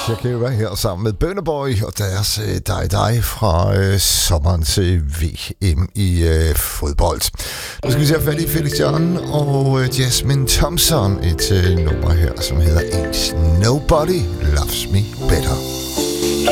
Shakira her sammen med Burna Boy og deres dig fra sommerens VM i fodbold. Nu skal vi se fat i Felix John og Jasmine Thompson. Et nummer her, som hedder Ain't Nobody Loves Me Better.